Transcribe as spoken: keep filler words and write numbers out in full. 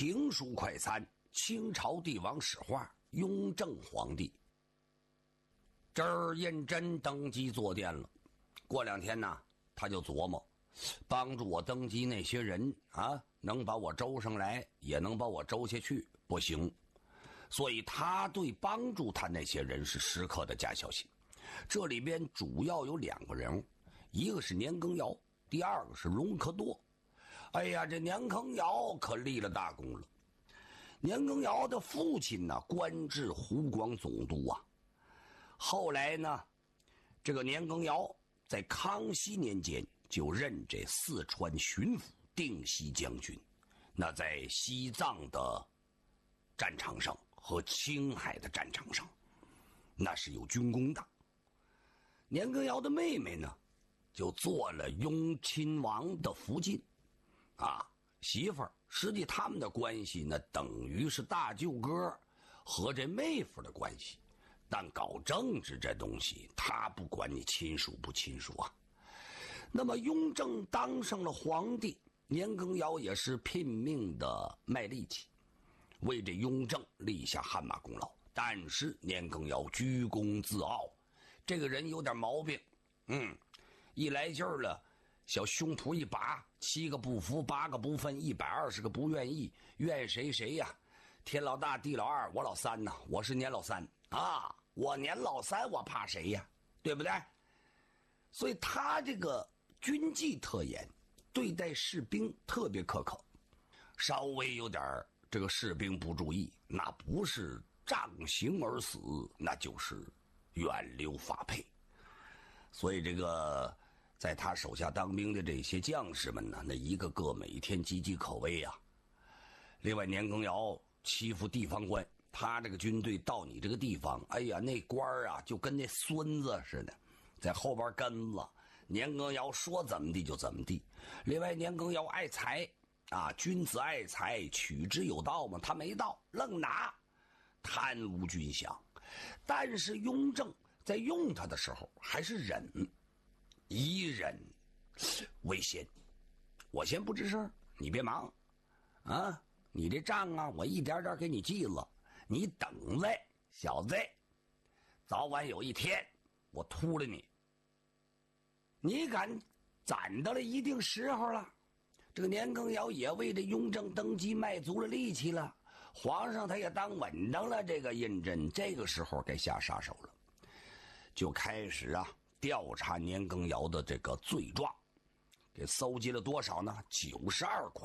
评书快餐，清朝帝王史话，雍正皇帝。这儿胤禛登基坐殿了，过两天呢，他就琢磨，帮助我登基那些人啊，能把我周上来，也能把我周下去，不行。所以他对帮助他那些人是时刻的加小心。这里边主要有两个人物，一个是年羹尧，第二个是隆科多。哎呀，这年羹尧可立了大功了。年羹尧的父亲呢，官至湖广总督啊。后来呢，这个年羹尧在康熙年间就任这四川巡抚、定西将军。那在西藏的战场上和青海的战场上，那是有军功的。年羹尧的妹妹呢，就做了雍亲王的福晋啊媳妇儿。实际他们的关系呢，等于是大舅哥和这妹夫的关系。但搞政治这东西，他不管你亲属不亲属啊。那么雍正当上了皇帝，年羹尧也是拼命的卖力气，为这雍正立下汗马功劳。但是年羹尧居功自傲，这个人有点毛病，嗯，一来劲儿了，小胸脯一拔，七个不服，八个不忿，一百二十个不愿意，怨谁谁呀？天老大，地老二，我老三呐，我是年老三啊，我年老三，我怕谁呀？对不对？所以他这个军纪特严，对待士兵特别苛刻，稍微有点这个士兵不注意，那不是杖刑而死，那就是远流发配。所以这个在他手下当兵的这些将士们呢，那一个个每天岌岌可危啊。另外年羹尧欺负地方官，他这个军队到你这个地方，哎呀，那官啊就跟那孙子似的，在后边跟了。年羹尧说怎么地就怎么地。另外年羹尧爱财啊，君子爱财，取之有道嘛，他没道，愣拿，贪污军饷。但是雍正在用他的时候还是忍，以忍为先。我先不吱声，你别忙啊，你这账啊，我一点点给你记了，你等着，小子，早晚有一天我秃了你。你敢攒到了一定时候了，这个年羹尧也为这雍正登基卖足了力气了，皇上他也当稳当了这个胤禛，这个时候该下杀手了，就开始啊调查年羹尧的这个罪状，给搜集了多少呢？九十二款。